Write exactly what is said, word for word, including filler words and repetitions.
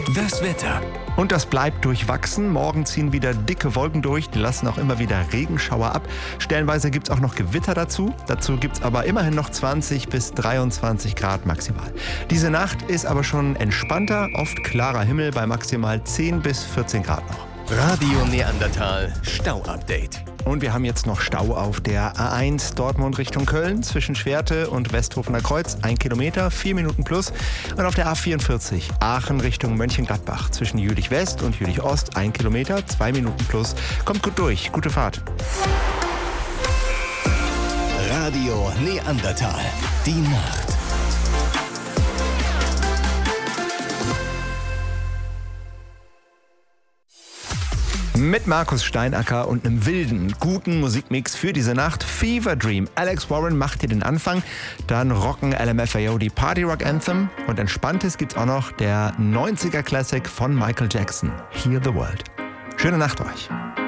Das Wetter. Und das bleibt durchwachsen. Morgen ziehen wieder dicke Wolken durch, die lassen auch immer wieder Regenschauer ab. Stellenweise gibt es auch noch Gewitter dazu. Dazu gibt es aber immerhin noch zwanzig bis dreiundzwanzig Grad maximal. Diese Nacht ist aber schon entspannter, oft klarer Himmel bei maximal zehn bis vierzehn Grad noch. Radio Neandertal Stau-Update. Und wir haben jetzt noch Stau auf der A eins Dortmund Richtung Köln zwischen Schwerte und Westhofener Kreuz. Ein Kilometer, vier Minuten plus. Und auf der A vierundvierzig Aachen Richtung Mönchengladbach zwischen Jülich West und Jülich Ost. Ein Kilometer, zwei Minuten plus. Kommt gut durch. Gute Fahrt. Radio Neandertal. Die Nacht. Mit Markus Steinacker und einem wilden, guten Musikmix für diese Nacht. Fever Dream. Alex Warren macht hier den Anfang. Dann rocken L M F A O die Party Rock Anthem. Und entspanntes gibt's auch noch der neunziger Classic von Michael Jackson. Hear the World. Schöne Nacht euch.